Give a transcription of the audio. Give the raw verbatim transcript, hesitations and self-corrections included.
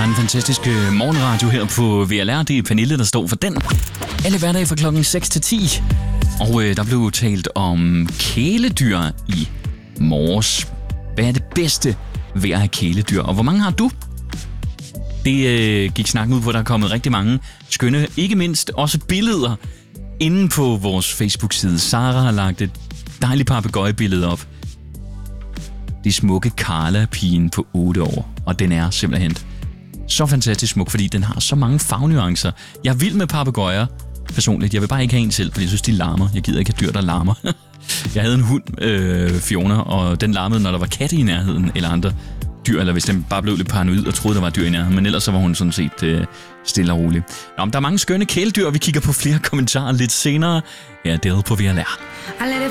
en fantastisk morgenradio her på V L R. Det er Pernille, der står for den. Alle hverdage fra klokken seks til ti. Og øh, der blev talt om kæledyr i morges. Hvad er det bedste ved at have kæledyr? Og hvor mange har du? Det øh, gik snakken ud på, der er kommet rigtig mange skønne, ikke mindst også billeder inde på vores Facebook-side. Sara har lagt et dejligt papegøjebillede op. Det smukke Carla-pigen på otte år. Og den er simpelthen så fantastisk smuk, fordi den har så mange farvenuancer. Jeg er vild med papegøjer personligt. Jeg vil bare ikke have en selv, fordi jeg synes, de larmer. Jeg gider ikke have dyr, der larmer. Jeg havde en hund, øh, Fiona, og den larmede, når der var katte i nærheden, eller andre dyr, eller hvis den bare blev lidt paranoid og troede, der var dyr i nærheden. Men ellers så var hun sådan set øh, stille og rolig. Nå, men der er mange skønne kæledyr, og vi kigger på flere kommentarer lidt senere. Her er det på V L R.